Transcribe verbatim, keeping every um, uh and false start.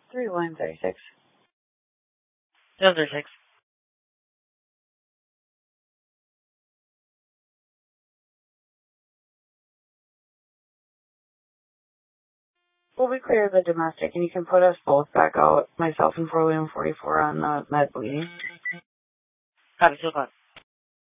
three William thirty-six. Zero thirty-six. We'll be clear of the domestic, and you can put us both back out, myself and four William forty-four, on the med bleeding. Copy, two o'clock.